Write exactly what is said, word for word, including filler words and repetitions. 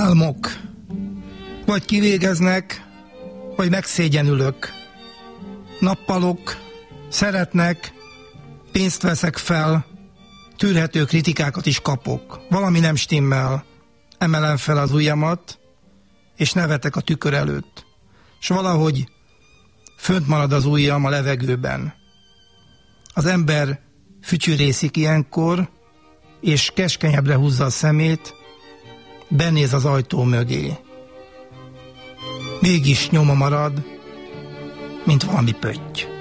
Álmok. Vagy kivégeznek, vagy megszégyenülök. Nappalok, szeretnek, pénzt veszek fel, tűrhető kritikákat is kapok. Valami nem stimmel. Emelem fel az ujjamat, és nevetek a tükör előtt. És valahogy fönt marad az ujjam a levegőben. Az ember fütyűrészik ilyenkor, és keskenyebbre húzza a szemét, benéz az ajtó mögé. Mégis nyoma marad, mint valami pötty.